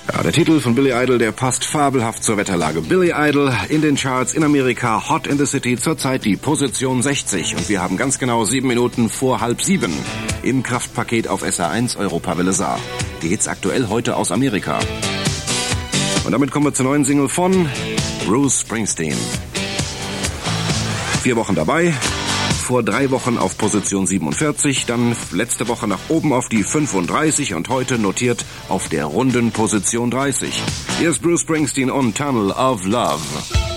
Ja, der Titel von Billy Idol, der passt fabelhaft zur Wetterlage. Billy Idol in den Charts in Amerika, Hot in the City, zurzeit die Position 60. Und wir haben ganz genau 7 Minuten vor 6:30 im Kraftpaket auf SA1 Europawelle Saar. Die Hits aktuell heute aus Amerika. Und damit kommen wir zur neuen Single von Bruce Springsteen. 4 Wochen dabei. Vor 3 Wochen auf Position 47, dann letzte Woche nach oben auf die 35 und heute notiert auf der runden Position 30. Hier ist Bruce Springsteen und Tunnel of Love.